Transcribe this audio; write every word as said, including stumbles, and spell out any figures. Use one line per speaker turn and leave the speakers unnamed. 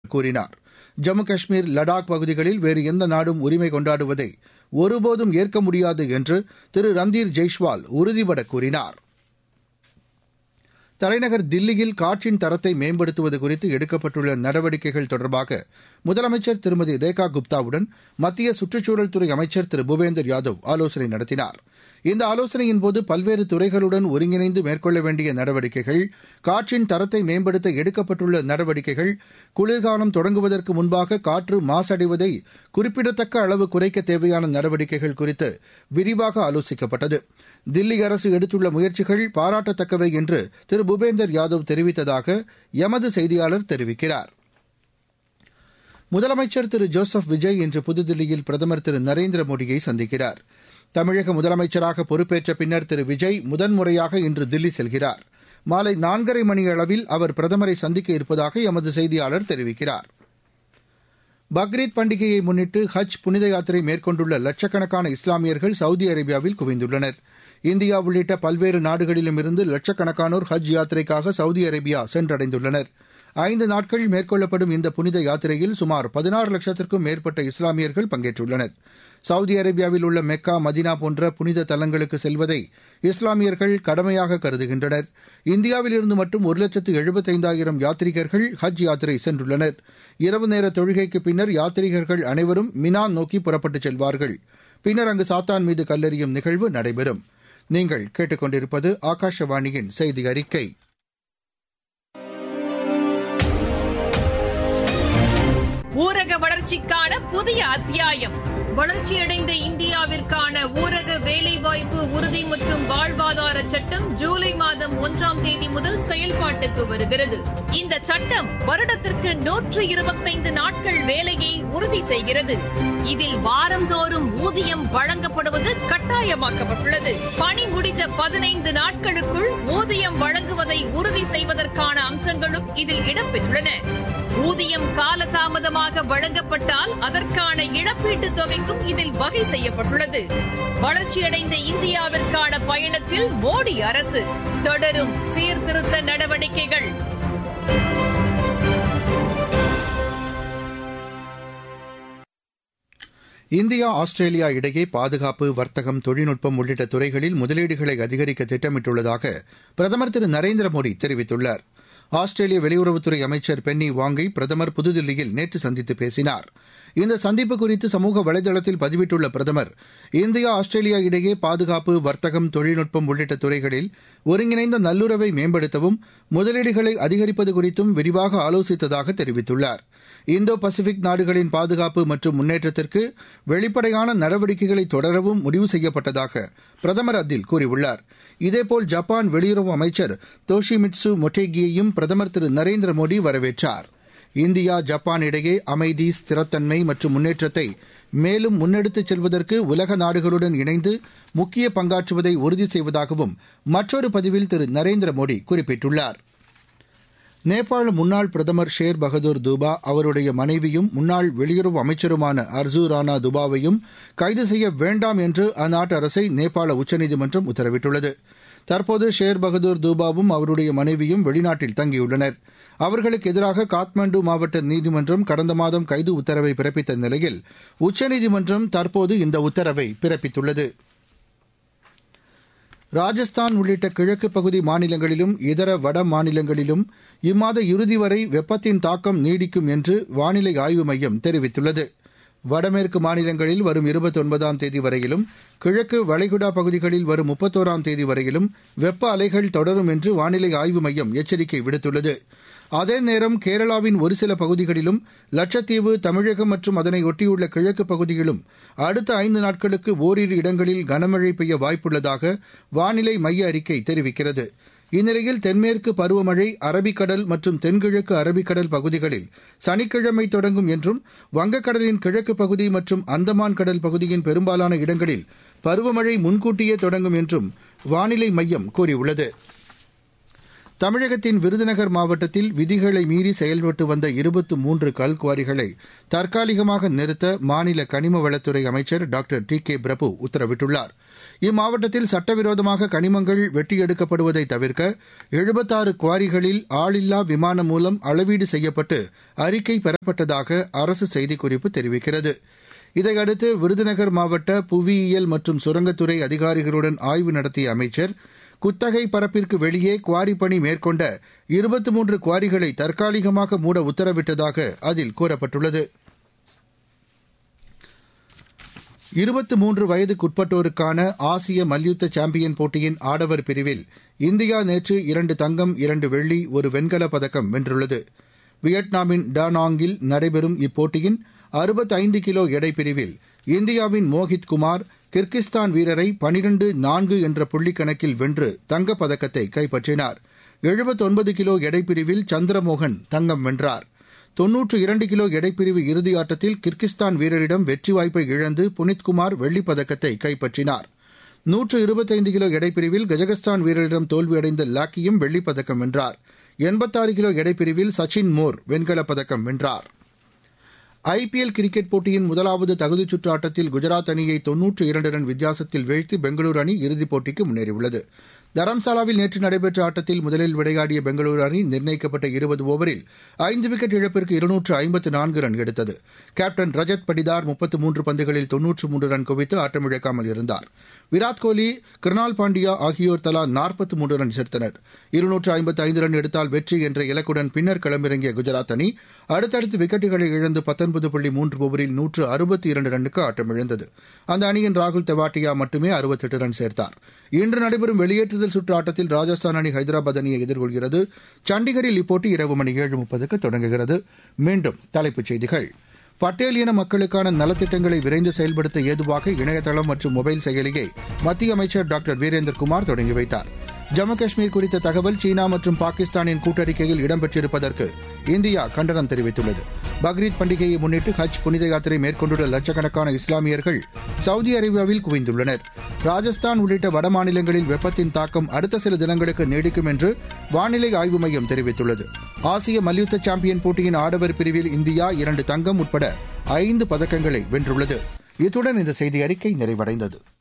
கூறினார். ஜம்மு காஷ்மீர், லடாக் பகுதிகளில் வேறு எந்த நாடும் உரிமை கொண்டாடுவதை ஒருபோதும் ஏற்க முடியாது என்று திரு ரந்தீர் ஜெய்ஷ்வால் உறுதிபட கூறினார். தலைநகர் தில்லியில் காற்றின் தரத்தை மேம்படுத்துவது குறித்து எடுக்கப்பட்டுள்ள நடவடிக்கைகள் தொடர்பாக முதலமைச்சர் திருமதி ரேகா குப்தாவுடன் மத்திய சுற்றுச்சூழல் துறை அமைச்சர் திரு பூபேந்தர் யாதவ் ஆலோசனை நடத்தினார். இந்த ஆலோசனையின்போது பல்வேறு துறைகளுடன் ஒருங்கிணைந்து மேற்கொள்ள வேண்டிய நடவடிக்கைகள், காற்றின் தரத்தை மேம்படுத்த எடுக்கப்பட்டுள்ள நடவடிக்கைகள், குளிர்காலம் தொடங்குவதற்கு முன்பாக காற்று மாசடைவதை குறிப்பிடத்தக்க அளவு குறைக்க தேவையான நடவடிக்கைகள் குறித்து விரிவாக ஆலோசிக்கப்பட்டது. தில்லி அரசு எடுத்துள்ள முயற்சிகள் பாராட்டத்தக்கவை என்று திரு பூபேந்தர் யாதவ் தெரிவித்ததாக எமது செய்தியாளர் தெரிவிக்கிறார். முதலமைச்சர் திரு ஜோசப் விஜய் இன்று புதுதில்லியில் பிரதமர் திரு நரேந்திர மோடியை சந்திக்கிறார். தமிழக முதலமைச்சராக பொறுப்பேற்ற பின்னர் திரு விஜய் முதன்முறையாக இன்று தில்லி செல்கிறார். மாலை நான்கரை மணி அளவில் அவர் பிரதமரை சந்திக்க இருப்பதாக எமது செய்தியாளர் தெரிவிக்கிறார். பக்ரீத் பண்டிகையை முன்னிட்டு ஹஜ் புனித யாத்திரை மேற்கொண்டுள்ள லட்சக்கணக்கான இஸ்லாமியர்கள் சவுதி அரேபியாவில் குவிந்துள்ளனர். இந்தியா உள்ளிட்ட பல்வேறு நாடுகளிலும் இருந்து லட்சக்கணக்கானோர் ஹஜ் யாத்திரைக்காக சவுதி அரேபியா சென்றடைந்துள்ளனர். ஐந்து நாட்கள் மேற்கொள்ளப்படும் இந்த புனித யாத்திரையில் சுமார் பதினாறு லட்சத்திற்கும் மேற்பட்ட இஸ்லாமியர்கள் பங்கேற்றுள்ளனர். சவுதி அரேபியாவில் உள்ள மெக்கா, மதினா போன்ற புனித தலங்களுக்கு செல்வதை இஸ்லாமியர்கள் கடமையாக கருதுகின்றனர். இந்தியாவிலிருந்து மட்டும் ஒரு லட்சத்து எழுபத்தைந்தாயிரம் யாத்ரீகர்கள் ஹஜ் யாத்திரை சென்றுள்ளனர். இரவு நேர தொழுகைக்கு பின்னர் யாத்ரீகர்கள் அனைவரும் மினா நோக்கி புறப்பட்டுச் செல்வார்கள். பின்னர் அங்கு சாத்தான் மீது கல்லெறியும் நிகழ்வு நடைபெறும். நீங்கள் கேட்டுக்கொண்டிருப்பது ஆகாஷவாணியின் செய்தி அறிக்கை.
ஊரக வளர்ச்சிக்கான புதிய அத்தியாயம். வளர்ச்சியடைந்த இந்தியாவிற்கான ஊரக வேலைவாய்ப்பு உறுதி மற்றும் வாழ்வாதார சட்டம் ஜூலை மாதம் ஒன்றாம் தேதி முதல் செயல்பாட்டுக்கு வருகிறது. இந்த சட்டம் வருடத்திற்கு நூற்று இருபத்தைந்து நாட்கள் வேலையை உறுதி செய்கிறது. இதில் வாரந்தோறும் ஊதியம் வழங்கப்படுவது கட்டாயமாக்கப்பட்டுள்ளது. பணி முடிந்த பதினைந்து நாட்களுக்குள் ஊதியம் வழங்குவதை உறுதி செய்வதற்கான அம்சங்களும் இதில் இடம்பெற்றுள்ளன. ஊதியம் காலதாமதமாக வழங்கப்பட்டால் அதற்கான இழப்பீட்டுத் தொகைக்கும் இதில் வகை செய்யப்பட்டுள்ளது. வளர்ச்சியடைந்த இந்தியாவிற்கான பயணத்தில் மோடி அரசு தொடரும் சீர்திருத்த நடவடிக்கைகள்.
இந்தியா, ஆஸ்திரேலியா இடையே பாதுகாப்பு, வர்த்தகம், தொழில்நுட்பம் உள்ளிட்ட துறைகளில் முதலீடுகளை அதிகரிக்க திட்டமிட்டுள்ளதாக பிரதமர் திரு நரேந்திர மோடி தெரிவித்துள்ளார். ஆஸ்திரேலிய வெளியுறவுத்துறை அமைச்சர் பென்னி வாங்கை பிரதமர் புதுதில்லியில் நேற்று சந்தித்து பேசினார். இந்த சந்திப்பு குறித்து சமூக வலைதளத்தில் பதிவிட்டுள்ள பிரதமர், இந்தியா, ஆஸ்திரேலியா இடையே பாதுகாப்பு, வர்த்தகம், தொழில்நுட்பம் உள்ளிட்ட துறைகளில் ஒருங்கிணைந்த நல்லுறவை மேம்படுத்தவும் முதலீடுகளை அதிகரிப்பது குறித்தும் விரிவாக ஆலோசித்ததாக தெரிவித்துள்ளார். இந்தோ பசிபிக் நாடுகளின் பாதுகாப்பு மற்றும் முன்னேற்றத்திற்கு வெளிப்படையான நடவடிக்கைகளை தொடரவும் முடிவு செய்யப்பட்டதாக பிரதமர் அதில் கூறியுள்ளார். இதேபோல் ஜப்பான் வெளியுறவு அமைச்சர் தோஷிமிட்சு மொட்டேகியையும் பிரதமர் திரு நரேந்திர மோடி வரவேற்றார். இந்தியா, ஜப்பான் இடையே அமைதி, ஸ்திரத்தன்மை மற்றும் முன்னேற்றத்தை மேலும் முன்னெடுத்துச் செல்வதற்கு உலக நாடுகளுடன் இணைந்து முக்கிய பங்காற்றுவதை உறுதி செய்வதாகவும் மற்றொரு பதிவில் திரு நரேந்திர மோடி குறிப்பிட்டுள்ளார். நேபாள முன்னாள் பிரதமர் ஷேர் பகதூர் தூபா, அவருடைய மனைவியும் முன்னாள் வெளியுறவு அமைச்சருமான அர்ஜூ ராணா துபாவையும் கைது செய்ய வேண்டாம் என்று அந்நாட்டு அரசை நேபாள உச்சநீதிமன்றம் உத்தரவிட்டுள்ளது. தற்போது ஷேர் பகதூர் தூபாவும் அவருடைய மனைவியும் வெளிநாட்டில் தங்கியுள்ளனர். அவர்களுக்கு எதிராக காத்மண்டு மாவட்ட நீதிமன்றம் கடந்த மாதம் கைது உத்தரவை பிறப்பித்த நிலையில் உச்சநீதிமன்றம் தற்போது இந்த உத்தரவை பிறப்பித்துள்ளது. ராஜஸ்தான் உள்ளிட்ட கிழக்கு பகுதி மாநிலங்களிலும் இதர வட மாநிலங்களிலும் இம்மாத இறுதி வரை வெப்பத்தின் தாக்கம் நீடிக்கும் என்று வானிலை ஆய்வு மையம் தெரிவித்துள்ளது. வடமேற்கு மாநிலங்களில் வரும் இருபத்தி ஒன்பதாம் தேதி வரையிலும், கிழக்கு வளைகுடா பகுதிகளில் வரும் முப்பத்தோராம் தேதி வரையிலும் வெப்ப அலைகள் தொடரும் என்று வானிலை ஆய்வு மையம் எச்சரிக்கை விடுத்துள்ளது. அதே நேரம் கேரளாவின் ஒரு சில பகுதிகளிலும், லட்சத்தீவு, தமிழகம் மற்றும் அதனை ஒட்டியுள்ள கிழக்கு பகுதியிலும் அடுத்த ஐந்து நாட்களுக்கு ஓரிரு இடங்களில் கனமழை பெய்ய வாய்ப்புள்ளதாக வானிலை மைய அறிக்கை தெரிவிக்கிறது. இந்நிலையில் தென்மேற்கு பருவமழை அரபிக்கடல் மற்றும் தென்கிழக்கு அரபிக்கடல் பகுதிகளில் சனிக்கிழமை தொடங்கும் என்றும், வங்கக்கடலின் கிழக்கு பகுதி மற்றும் அந்தமான் கடல் பகுதியின் பெரும்பாலான இடங்களில் பருவமழை முன்கூட்டியே தொடங்கும் என்றும் வானிலை மையம் கூறியுள்ளது. தமிழகத்தின் விருதுநகர் மாவட்டத்தில் விதிகளை மீறி செயல்பட்டு வந்த இருபத்து மூன்று கல்குவாரிகளை தற்காலிகமாக நிறுத்த மாநில கனிம வளத்துறை அமைச்சர் டாக்டர் டி கே பிரபு உத்தரவிட்டுள்ளார். இம்மாவட்டத்தில் சட்டவிரோதமாக கனிமங்கள் வெட்டியெடுக்கப்படுவதை தவிர்க்க எழுபத்தாறு குவாரிகளில் ஆளில்லா விமானம் மூலம் அளவீடு செய்யப்பட்டு அறிக்கை பெறப்பட்டதாக அரசு செய்திக்குறிப்பு தெரிவிக்கிறது. இதையடுத்து விருதுநகர் மாவட்ட புவியியல் மற்றும் சுரங்கத்துறை அதிகாரிகளுடன் ஆய்வு நடத்திய அமைச்சர் குத்தகை பரப்பிற்கு வெளியே குவாரி பணி மேற்கொண்ட இருபத்தி மூன்று குவாரிகளை தற்காலிகமாக மூட உத்தரவிட்டதாக அதில் கூறப்பட்டுள்ளது. இருபத்தி மூன்று வயதுக்குட்பட்டோருக்கான ஆசிய மல்யுத்த சாம்பியன் போட்டியின் ஆடவர் பிரிவில் இந்தியா நேற்று இரண்டு தங்கம் இரண்டு வெள்ளி ஒரு வெண்கலப் பதக்கம் வென்றுள்ளது. வியட்நாமின் டானாங்கில் நடைபெறும் இப்போட்டியின் அறுபத்தைந்து கிலோ எடை பிரிவில் இந்தியாவின் மோஹித் குமார் கிர்கிஸ்தான் வீரரை பனிரண்டு நான்கு என்ற புள்ளிக்கணக்கில் வென்று தங்கப் பதக்கத்தை கைப்பற்றினார். எழுபத்தொன்பது கிலோ எடைப்பிரிவில் சந்திரமோகன் தங்கம் வென்றார். தொன்னூற்று இரண்டு கிலோ எடைப்பிரிவு இறுதியாட்டத்தில் கிர்கிஸ்தான் வீரரிடம் வெற்றி வாய்ப்பை இழந்து புனித்குமார் வெள்ளிப் பதக்கத்தை கைப்பற்றினார். நூற்று இருபத்தைந்து கிலோ எடைப்பிரிவில் கஜகஸ்தான் வீரரிடம் தோல்வியடைந்த லாக்கியும் வெள்ளிப் பதக்கம் வென்றார். எண்பத்தாறு கிலோ எடைப்பிரிவில் சச்சின் மோர் வெண்கலப் பதக்கம் வென்றார். ஐபிஎல் கிரிக்கெட் போட்டியின் முதலாவது தகுதிச் சுற்று ஆட்டத்தில் குஜராத் அணியை தொன்னூற்று இரண்டு ரன் வித்தியாசத்தில் வீழ்த்தி பெங்களூரு அணி இறுதிப் போட்டிக்கு முன்னேறியுள்ளது. தரம்சாலாவில் நேற்று நடைபெற்ற ஆட்டத்தில் முதலில் விளையாடிய பெங்களூரு அணி நிர்ணயிக்கப்பட்ட இருபது ஓவரில் ஐந்து விக்கெட் இழப்பிற்கு இருநூற்று ஐம்பத்து நான்கு ரன் எடுத்தது. கேப்டன் ரஜத் படிதார் முப்பத்து மூன்று பந்துகளில் தொன்னூற்று மூன்று ரன் குவித்து ஆட்டமிழக்காமல் இருந்தார். விராட் கோலி, கிருணால் பாண்டியா ஆகியோர் தலா நாற்பத்து மூன்று ரன் சேர்த்தனர். இருநூற்று ஐம்பத்து ஐந்து ரன் எடுத்தால் வெற்றி என்ற இலக்குடன் பின்னர் களமிறங்கிய குஜராத் அணி அடுத்தடுத்து விக்கெட்டுகளை இழந்து பத்தொன்பது புள்ளி மூன்று ஓவரில் நூற்று அறுபத்தி இரண்டு ரன்னுக்கு ஆட்டமிழந்தது. அந்த அணியின் ராகுல் தெவாட்டியா மட்டுமே அறுபத்தெட்டு ரன் சேர்த்தார். இன்று நடைபெறும் வெளியேற்றுதல் சுற்று ஆட்டத்தில் ராஜஸ்தான் அணி ஹைதராபாத் அணியை எதிர்கொள்கிறது. சண்டிகரில் இப்போட்டி இரவு மணி ஏழு முப்பதுக்கு தொடங்குகிறது. மீண்டும் தலைப்புச் செய்திகள். பட்டேல் இன மக்களுக்கான நலத்திட்டங்களை விரைந்து செயல்படுத்த ஏதுவாக இணையதளம் மற்றும் மொபைல் செயலியை மத்திய அமைச்சர் டாக்டர் வீரேந்திரகுமார் தொடங்கி வைத்தார். ஜம்மு காஷ்மீர் குறித்த தகவல் சீனா மற்றும் பாகிஸ்தானின் கூட்டறிக்கையில் இடம்பெற்றிருப்பதற்கு இந்தியா கண்டனம் தெரிவித்துள்ளது. பக்ரீத் பண்டிகையை முன்னிட்டு ஹஜ் புனித யாத்திரை மேற்கொண்டுள்ள லட்சக்கணக்கான இஸ்லாமியர்கள் சவுதி அரேபியாவில் குவிந்துள்ளனர். ராஜஸ்தான் உள்ளிட்ட வடமாநிலங்களில் வெப்பத்தின் தாக்கம் அடுத்த சில தினங்களுக்கு நீடிக்கும் என்று வானிலை ஆய்வு மையம் தெரிவித்துள்ளது. ஆசிய மல்யுத்த சாம்பியன் போட்டியின் ஆடவர் பிரிவில் இந்தியா இரண்டு தங்கம் உட்பட ஐந்து பதக்கங்களை வென்றுள்ளது. இத்துடன் இந்த செய்தி அறிக்கை நிறைவடைந்தது.